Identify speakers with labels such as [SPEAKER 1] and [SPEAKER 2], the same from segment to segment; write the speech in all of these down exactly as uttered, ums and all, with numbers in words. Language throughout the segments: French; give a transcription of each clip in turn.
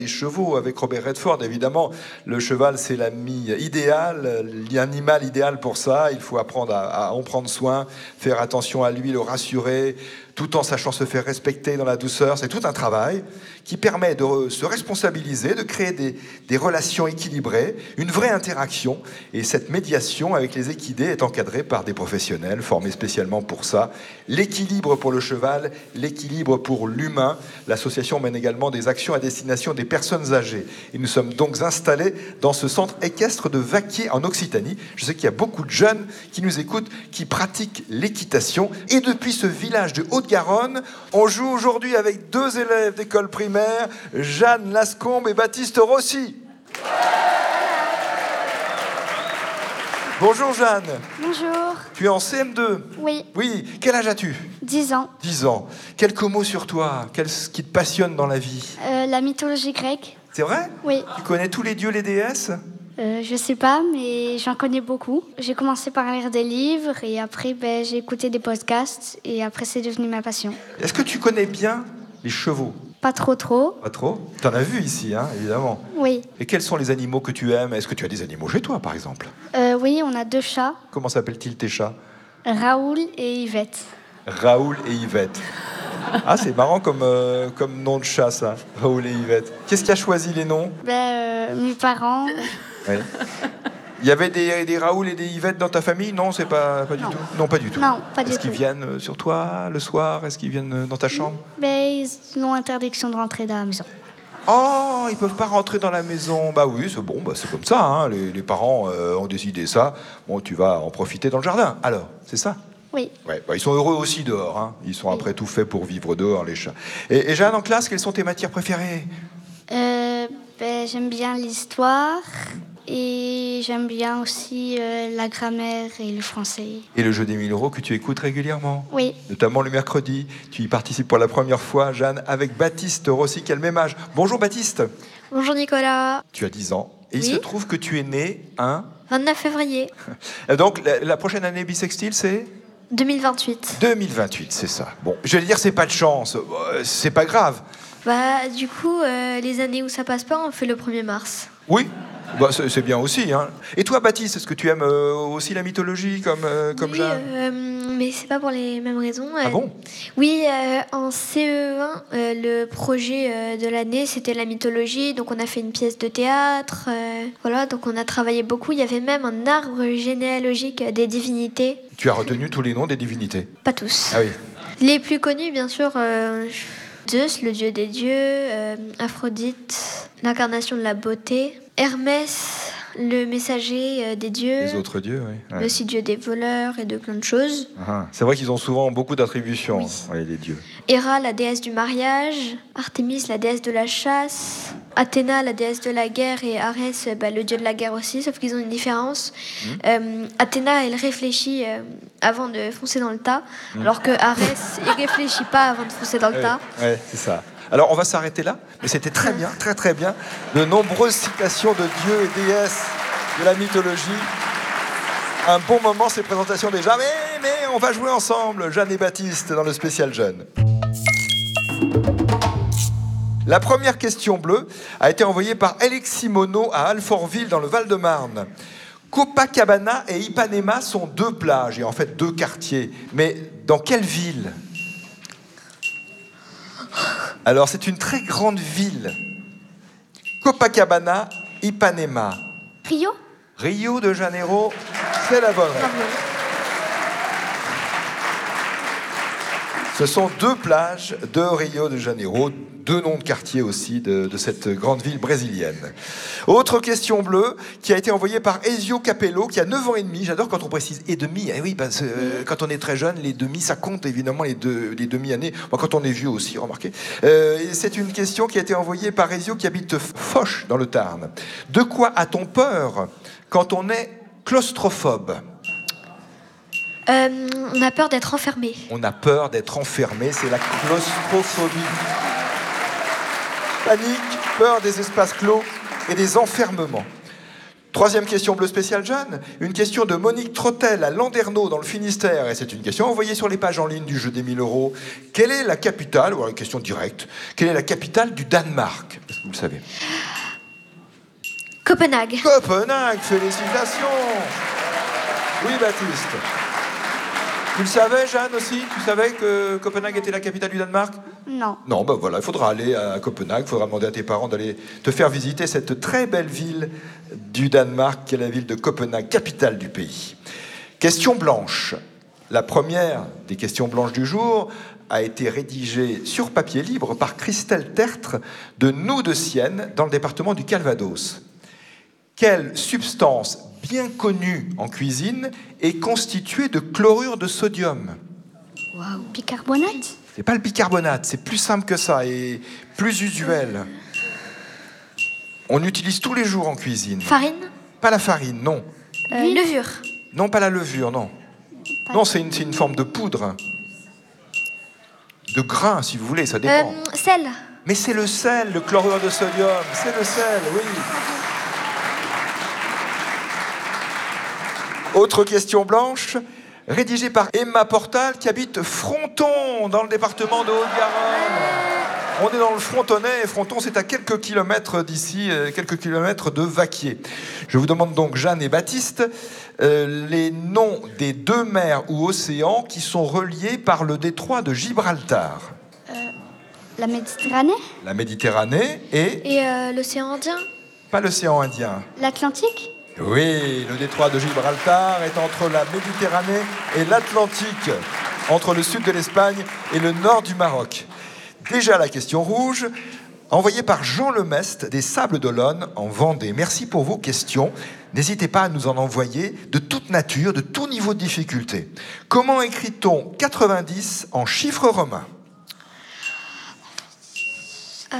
[SPEAKER 1] Les chevaux avec Robert Redford, évidemment, le cheval c'est l'ami idéal, l'animal idéal pour ça. Il faut apprendre à, à en prendre soin, faire attention à lui, le rassurer, tout en sachant se faire respecter dans la douceur. C'est tout un travail qui permet de se responsabiliser, de créer des, des relations équilibrées, une vraie interaction. Et cette médiation avec les équidés est encadrée par des professionnels formés spécialement pour ça. L'équilibre pour le cheval, l'équilibre pour l'humain. L'association mène également des actions à destination des personnes âgées. Et nous sommes donc installés dans ce centre équestre de Vaquier en Occitanie. Je sais qu'il y a beaucoup de jeunes qui nous écoutent, qui pratiquent l'équitation. Et depuis ce village de Haute-Garonne, on joue aujourd'hui avec deux élèves d'école primaire, Jeanne Lascombe et Baptiste Rossi. Bonjour Jeanne.
[SPEAKER 2] Bonjour.
[SPEAKER 1] Tu es en C M deux?
[SPEAKER 2] Oui.
[SPEAKER 1] Oui. Quel âge as-tu?
[SPEAKER 2] dix ans.
[SPEAKER 1] dix ans. Quelques mots sur toi. Qu'est-ce qui te passionne dans la vie?
[SPEAKER 2] Euh, la mythologie grecque.
[SPEAKER 1] C'est vrai?
[SPEAKER 2] Oui.
[SPEAKER 1] Tu connais tous les dieux, les déesses?
[SPEAKER 2] Euh, je sais pas, mais j'en connais beaucoup. J'ai commencé par lire des livres et après ben, j'ai écouté des podcasts et après c'est devenu ma passion.
[SPEAKER 1] Est-ce que tu connais bien les chevaux?
[SPEAKER 2] Pas trop trop.
[SPEAKER 1] Pas trop? T'en as vu ici, hein, évidemment.
[SPEAKER 2] Oui.
[SPEAKER 1] Et quels sont les animaux que tu aimes? Est-ce que tu as des animaux chez toi, par exemple?
[SPEAKER 2] Euh, oui, on a deux chats,
[SPEAKER 1] Comment s'appellent-ils tes chats?
[SPEAKER 2] Raoul et Yvette.
[SPEAKER 1] Raoul et Yvette. Ah, c'est marrant comme, euh, comme nom de chat, ça. Raoul et Yvette. Qu'est-ce qui a choisi les noms?
[SPEAKER 2] Ben, euh, mes parents.
[SPEAKER 1] Oui. Il y avait des, des Raoul et des Yvette dans ta famille? Non, c'est pas, pas du
[SPEAKER 2] Non.
[SPEAKER 1] tout. Non, pas du tout.
[SPEAKER 2] Non, pas du
[SPEAKER 1] Est-ce qu'ils
[SPEAKER 2] tout.
[SPEAKER 1] viennent euh, sur toi le soir? Est-ce qu'ils viennent euh, dans ta chambre?
[SPEAKER 2] Ben, ils ont interdiction de rentrer dans la maison.
[SPEAKER 1] Oh, ils peuvent pas rentrer dans la maison. Bah oui, c'est bon, bah c'est comme ça. Hein. Les, les parents euh, ont décidé ça. Bon, tu vas en profiter dans le jardin. Alors, c'est ça?
[SPEAKER 2] Oui.
[SPEAKER 1] Ouais, bah, ils sont heureux aussi dehors. Hein. Ils sont
[SPEAKER 2] Oui.
[SPEAKER 1] après tout faits pour vivre dehors, les chats. Et, et Jeanne, en classe, quelles sont tes matières préférées?
[SPEAKER 2] Euh, ben, j'aime bien l'histoire et j'aime bien aussi euh, la grammaire et le français.
[SPEAKER 1] Et le jeu des mille euros que tu écoutes régulièrement?
[SPEAKER 2] Oui.
[SPEAKER 1] Notamment le mercredi. Tu y participes pour la première fois, Jeanne, avec Baptiste Rossi, qui a le même âge. Bonjour Baptiste.
[SPEAKER 3] Bonjour Nicolas.
[SPEAKER 1] Tu as dix ans. Et il
[SPEAKER 3] Oui.
[SPEAKER 1] se trouve que tu es né un...
[SPEAKER 3] vingt-neuf février
[SPEAKER 1] Donc, la, la prochaine année bissextile, c'est
[SPEAKER 3] deux mille vingt-huit.
[SPEAKER 1] deux mille vingt-huit, c'est ça. Bon, je vais dire, c'est pas de chance. Euh, C'est pas grave.
[SPEAKER 3] Bah, du coup, euh, les années où ça passe pas, on fait le premier mars.
[SPEAKER 1] Oui, bah, c'est c'est bien aussi. Hein. Et toi, Baptiste, est-ce que tu aimes euh, aussi la mythologie comme, euh, comme
[SPEAKER 3] oui,
[SPEAKER 1] Jeanne?
[SPEAKER 3] euh, mais c'est pas pour les mêmes raisons.
[SPEAKER 1] Ah
[SPEAKER 3] Euh,
[SPEAKER 1] bon?
[SPEAKER 3] Oui, euh, en C E un, euh, le projet euh, de l'année, c'était la mythologie. Donc, on a fait une pièce de théâtre. euh, voilà, donc on a travaillé beaucoup. Il y avait même un arbre généalogique des divinités.
[SPEAKER 1] Tu as retenu tous les noms des divinités?
[SPEAKER 3] Pas tous.
[SPEAKER 1] Ah oui.
[SPEAKER 3] Les plus connus, bien sûr, euh, Zeus, le dieu des dieux, euh, Aphrodite, l'incarnation de la beauté, Hermès, le messager euh, des dieux,
[SPEAKER 1] Les autres dieux, oui.
[SPEAKER 3] mais
[SPEAKER 1] Ouais.
[SPEAKER 3] aussi dieu des voleurs et de plein de choses.
[SPEAKER 1] Ah, c'est vrai qu'ils ont souvent beaucoup d'attributions,
[SPEAKER 3] Oui.
[SPEAKER 1] ouais, les dieux.
[SPEAKER 3] Héra, la déesse du mariage, Artémis, la déesse de la chasse, Athéna, la déesse de la guerre, et Arès, euh, bah, le dieu de la guerre aussi, sauf qu'ils ont une différence. Euh, Athéna, elle réfléchit euh, avant de foncer dans le tas, alors que Arès, il réfléchit pas avant de foncer dans le
[SPEAKER 1] Ouais,
[SPEAKER 3] tas.
[SPEAKER 1] ouais, c'est ça. Alors, on va s'arrêter là, mais c'était très bien, très très bien. De nombreuses citations de dieux et déesses de la mythologie. Un bon moment, ces présentations déjà. Mais, mais on va jouer ensemble, Jeanne et Baptiste, dans le spécial jeune. La première question bleue a été envoyée par Alexis Monod à Alfortville, dans le Val-de-Marne. Copacabana et Ipanema sont deux plages, et en fait deux quartiers. Mais dans quelle ville? Alors, c'est une très grande ville. Copacabana, Ipanema.
[SPEAKER 2] Rio?
[SPEAKER 1] Rio de Janeiro, c'est la bonne réponse.
[SPEAKER 3] Bravo.
[SPEAKER 1] Ce sont deux plages de Rio de Janeiro, deux noms de quartiers aussi de, de cette grande ville brésilienne. Autre question bleue qui a été envoyée par Ezio Capello, qui a neuf ans et demi. J'adore quand on précise et demi. Eh oui, parce que euh, quand on est très jeune, les demi, ça compte évidemment, les, deux, les demi-années. Bon, quand on est vieux aussi, remarquez. Euh, et c'est une question qui a été envoyée par Ezio, qui habite Foch, dans le Tarn. De quoi a-t-on peur quand on est claustrophobe?
[SPEAKER 3] Euh, on a peur d'être enfermé.
[SPEAKER 1] On a peur d'être enfermé, c'est la claustrophobie. Panique, peur des espaces clos et des enfermements. Troisième question bleu spécial Jeanne. Une question de Monique Trottel à Landerneau dans le Finistère. Et c'est une question envoyée sur les pages en ligne du jeu des mille euros. Quelle est la capitale, ou une question directe, quelle est la capitale du Danemark? Est-ce que vous le savez?
[SPEAKER 3] Copenhague.
[SPEAKER 1] Copenhague, félicitations. Oui, Baptiste. Tu le savais, Jeanne, aussi? Tu savais que Copenhague était la capitale du Danemark?
[SPEAKER 2] Non.
[SPEAKER 1] Non, ben voilà, il faudra aller à Copenhague, il faudra demander à tes parents d'aller te faire visiter cette très belle ville du Danemark, qui est la ville de Copenhague, capitale du pays. Question blanche. La première des questions blanches du jour a été rédigée sur papier libre par Christelle Tertre de Nous de Sienne, dans le département du Calvados. Quelle substance bien connue en cuisine est constituée de chlorure de sodium?
[SPEAKER 2] Waouh. Bicarbonate?
[SPEAKER 1] C'est pas le bicarbonate, c'est plus simple que ça et plus usuel. On utilise tous les jours en cuisine.
[SPEAKER 3] Farine.
[SPEAKER 1] Pas la farine, non.
[SPEAKER 3] Euh, levure.
[SPEAKER 1] Non, pas la levure, non. Non, c'est une, c'est une forme de poudre. De grain, si vous voulez, ça dépend.
[SPEAKER 3] Euh, sel.
[SPEAKER 1] Mais c'est le sel, le chlorure de sodium. C'est le sel, oui. Autre question blanche, rédigée par Emma Portal, qui habite Fronton, dans le département de Haute-Garonne. On est dans le Frontonnais, et Fronton, c'est à quelques kilomètres d'ici, quelques kilomètres de Vaquier. Je vous demande donc, Jeanne et Baptiste, euh, les noms des deux mers ou océans qui sont reliés par le détroit de Gibraltar.
[SPEAKER 2] Euh, la Méditerranée?
[SPEAKER 1] La Méditerranée et...
[SPEAKER 3] Et euh, l'océan Indien.
[SPEAKER 1] Pas l'océan Indien.
[SPEAKER 2] L'Atlantique?
[SPEAKER 1] Oui, le détroit de Gibraltar est entre la Méditerranée et l'Atlantique, entre le sud de l'Espagne et le nord du Maroc. Déjà la question rouge, envoyée par Jean Lemest des Sables d'Olonne en Vendée. Merci pour vos questions. N'hésitez pas à nous en envoyer de toute nature, de tout niveau de difficulté. Comment écrit-on quatre-vingt-dix en chiffres romains?
[SPEAKER 3] Euh...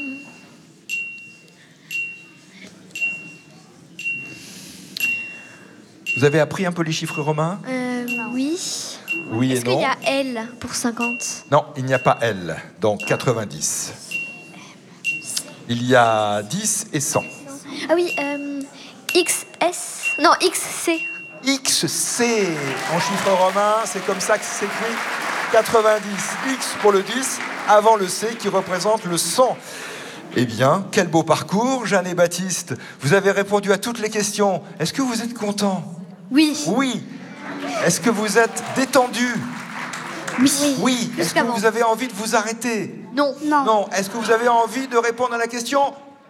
[SPEAKER 1] Vous avez appris un peu les chiffres romains?
[SPEAKER 3] Euh, oui.
[SPEAKER 1] Oui et
[SPEAKER 3] Est-ce
[SPEAKER 1] non.
[SPEAKER 3] qu'il y a L pour cinquante?
[SPEAKER 1] Non, il n'y a pas L, donc quatre-vingt-dix. Il y a dix et cent.
[SPEAKER 3] Ah oui, euh, X S. Non, X C.
[SPEAKER 1] X C en chiffres romains, c'est comme ça que c'est écrit. quatre-vingt-dix, X pour le dix, avant le C qui représente le cent. Eh bien, quel beau parcours, Jeanne et Baptiste. Vous avez répondu à toutes les questions. Est-ce que vous êtes contents?
[SPEAKER 3] Oui.
[SPEAKER 1] Oui. Est-ce que vous êtes détendus?
[SPEAKER 3] Oui.
[SPEAKER 1] Oui. Est-ce que vous avez envie de vous arrêter?
[SPEAKER 3] Non.
[SPEAKER 2] Non.
[SPEAKER 1] Non. Est-ce que vous avez envie de répondre à la question?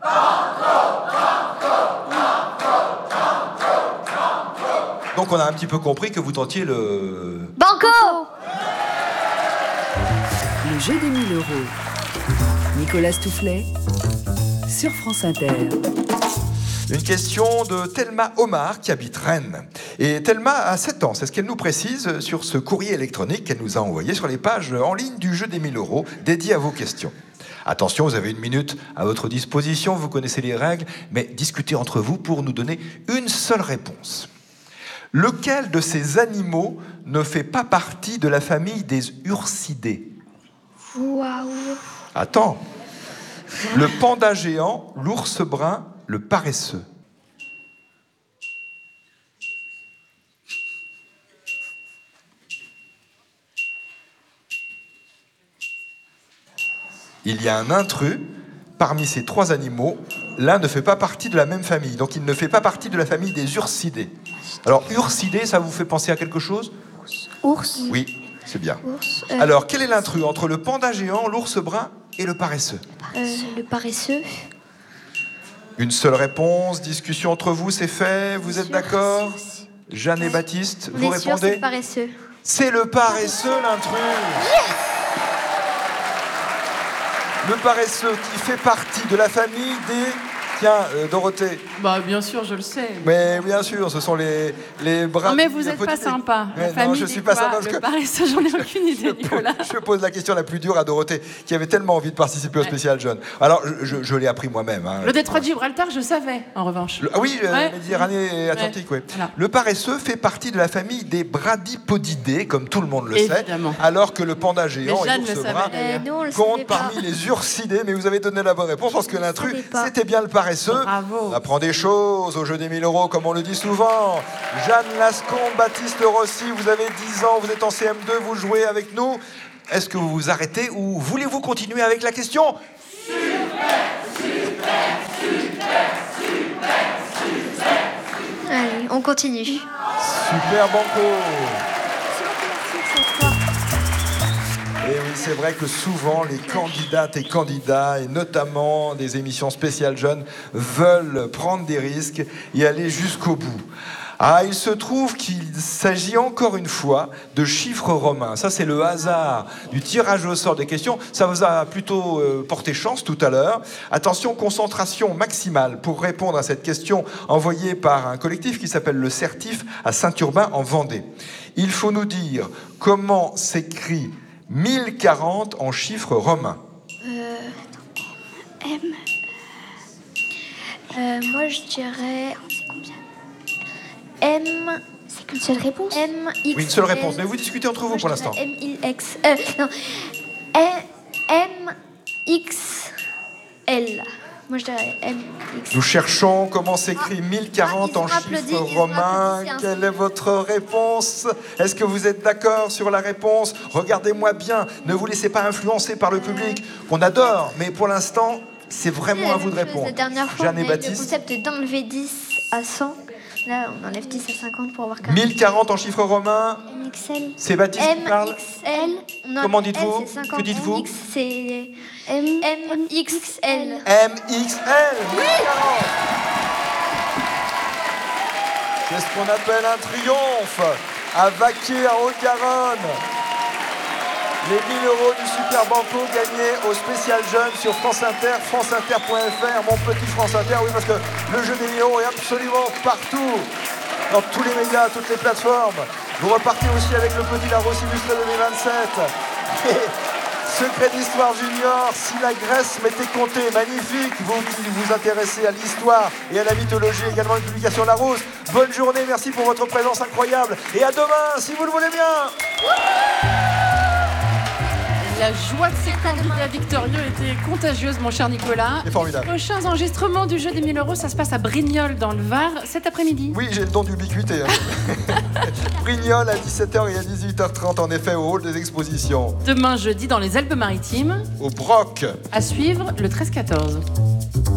[SPEAKER 1] Donc on a un petit peu compris que vous tentiez le...
[SPEAKER 3] Banco.
[SPEAKER 4] Le jeu des mille euros. Nicolas Stoufflet sur France Inter.
[SPEAKER 1] Une question de Thelma Omar qui habite Rennes. Et Thelma a sept ans, c'est ce qu'elle nous précise sur ce courrier électronique qu'elle nous a envoyé sur les pages en ligne du jeu des mille euros dédié à vos questions. Attention, vous avez une minute à votre disposition, vous connaissez les règles, mais discutez entre vous pour nous donner une seule réponse. Lequel de ces animaux ne fait pas partie de la famille des ursidés?
[SPEAKER 3] Waouh.
[SPEAKER 1] Attends. Le panda géant, l'ours brun, le paresseux. Il y a un intrus parmi ces trois animaux. L'un ne fait pas partie de la même famille, donc il ne fait pas partie de la famille des ursidés. Alors, ursidés, ça vous fait penser à quelque chose?
[SPEAKER 2] Ours?
[SPEAKER 1] Oui, c'est bien.
[SPEAKER 3] Ours. Euh,
[SPEAKER 1] Alors, quel est l'intrus entre le panda géant, l'ours brun et le paresseux?
[SPEAKER 3] euh, le paresseux.
[SPEAKER 1] Une seule réponse, discussion entre vous, c'est fait. Vous êtes d'accord? Jeanne et Baptiste,
[SPEAKER 3] On
[SPEAKER 1] vous
[SPEAKER 3] est sûr, c'est
[SPEAKER 1] répondez?
[SPEAKER 3] le paresseux.
[SPEAKER 1] C'est le paresseux, l'intrus. Le paresseux qui fait partie de la famille des... Tiens, euh, Dorothée.
[SPEAKER 5] Bah bien sûr, je le sais.
[SPEAKER 1] Mais bien sûr, ce sont les, les bras...
[SPEAKER 5] Non mais vous n'êtes pas sympa. La
[SPEAKER 1] non,
[SPEAKER 5] famille
[SPEAKER 1] je
[SPEAKER 5] des
[SPEAKER 1] suis pas
[SPEAKER 5] quoi,
[SPEAKER 1] sympa. parce
[SPEAKER 5] le
[SPEAKER 1] que-
[SPEAKER 5] paresseux, j'en ai aucune idée,
[SPEAKER 1] Je
[SPEAKER 5] Nicolas.
[SPEAKER 1] pose, je pose la question la plus dure à Dorothée, qui avait tellement envie de participer au spécial jeune. Alors, je, je- je l'ai appris moi-même. hein.
[SPEAKER 5] Le détroit de Gibraltar, je savais, en revanche.
[SPEAKER 1] Le- ah oui, euh,
[SPEAKER 5] Ouais.
[SPEAKER 1] Méditerranée et Atlantique, oui.
[SPEAKER 5] Voilà.
[SPEAKER 1] Le paresseux fait partie de la famille des bradypodidés, comme tout le monde le
[SPEAKER 5] Évidemment.
[SPEAKER 1] sait, alors que le panda géant
[SPEAKER 5] Mais
[SPEAKER 1] et
[SPEAKER 5] Jeanne
[SPEAKER 1] l'ours
[SPEAKER 5] le savait,
[SPEAKER 1] brun
[SPEAKER 5] d'ailleurs.
[SPEAKER 3] Euh, nous, on le
[SPEAKER 1] comptent
[SPEAKER 3] savait pas.
[SPEAKER 1] parmi les ursidés, mais vous avez donné la bonne réponse parce que l'intrus,
[SPEAKER 3] savais pas.
[SPEAKER 1] c'était bien le paresseux. paresseux.
[SPEAKER 5] Bravo.
[SPEAKER 1] On apprend des choses au jeu des mille euros, comme on le dit souvent. Jeanne Lascombe, Baptiste Rossi, vous avez dix ans, vous êtes en C M deux, vous jouez avec nous. Est-ce que vous vous arrêtez ou voulez-vous continuer avec la question ?
[SPEAKER 6] Super, super, super, super, super.
[SPEAKER 3] Allez, on continue.
[SPEAKER 1] Super Banco. Et oui, c'est vrai que souvent les candidates et candidats, et notamment des émissions spéciales jeunes, veulent prendre des risques et aller jusqu'au bout. Ah, il se trouve qu'il s'agit encore une fois de chiffres romains. Ça, c'est le hasard du tirage au sort des questions. Ça vous a plutôt euh, porté chance tout à l'heure. Attention, concentration maximale pour répondre à cette question envoyée par un collectif qui s'appelle le Certif à Saint-Urbain en Vendée. Il faut nous dire comment s'écrit mille quarante en chiffres romains.
[SPEAKER 3] Euh, M. Euh, moi, je dirais. M.
[SPEAKER 2] C'est qu'une seule réponse.
[SPEAKER 3] M. X.
[SPEAKER 1] Oui, une seule réponse. Mais vous discutez entre vous pour l'instant.
[SPEAKER 3] M. X. Euh, non. M. X. L. Moi, je dirais M. X.
[SPEAKER 1] Nous cherchons comment s'écrit mille quarante
[SPEAKER 3] Ah, ils
[SPEAKER 1] en
[SPEAKER 3] ont applaudi,
[SPEAKER 1] chiffres
[SPEAKER 3] ils ont
[SPEAKER 1] romains.
[SPEAKER 3] applaudi, c'est un
[SPEAKER 1] Quelle est votre réponse? Est-ce que vous êtes d'accord sur la réponse? Regardez-moi bien. Ne vous laissez pas influencer par le public, qu'on adore. Mais pour l'instant, c'est vraiment à vous de répondre.
[SPEAKER 3] La dernière fois,
[SPEAKER 1] Jeanne
[SPEAKER 3] on
[SPEAKER 1] et
[SPEAKER 3] a eu le
[SPEAKER 1] Baptiste.
[SPEAKER 3] concept d'enlever dix à cent. Là, on enlève dix à cinquante pour avoir quarante.
[SPEAKER 1] mille quarante en chiffres romains.
[SPEAKER 2] M X L.
[SPEAKER 1] C'est Baptiste qui
[SPEAKER 3] M
[SPEAKER 1] parle.
[SPEAKER 3] X L. Non,
[SPEAKER 1] Comment dites-vous?
[SPEAKER 3] L, c'est cinquante.
[SPEAKER 1] Que dites-vous?
[SPEAKER 3] M X, c'est
[SPEAKER 2] M.
[SPEAKER 3] M X L.
[SPEAKER 1] M X L. mille quarante. C'est ce qu'on appelle un triomphe. À Vaquier, en Haute-Garonne. Les mille euros du Super Banco gagnés au spécial jeune sur France Inter, franceinter point f r, mon petit France Inter, oui, parce que le jeu des mille euros est absolument partout, dans tous les médias, toutes les plateformes. Vous repartez aussi avec le petit Larousse illustré deux mille vingt-sept. Et secret d'histoire junior, si la Grèce m'était comptée, magnifique, vous qui vous intéressez à l'histoire et à la mythologie, également une publication Larousse. Bonne journée, merci pour votre présence incroyable, et à demain, si vous le voulez bien.
[SPEAKER 5] La joie de ces candidats victorieux était contagieuse, mon cher Nicolas.
[SPEAKER 1] C'est formidable.
[SPEAKER 5] Les prochains enregistrements du jeu des mille euros, ça se passe à Brignoles, dans le Var, cet après-midi.
[SPEAKER 1] Oui, j'ai le don d'ubiquité. Hein. Brignoles à dix-sept heures et à dix-huit heures trente, en effet, au hall des expositions.
[SPEAKER 5] Demain, jeudi, dans les Alpes-Maritimes.
[SPEAKER 1] Au Broc.
[SPEAKER 5] À suivre, le treize quatorze.